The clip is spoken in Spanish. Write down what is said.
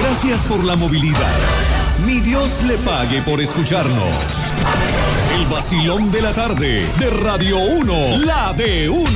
Gracias por la movilidad. Ni Dios le pague por escucharnos. El vacilón de la tarde de Radio 1, la de 1.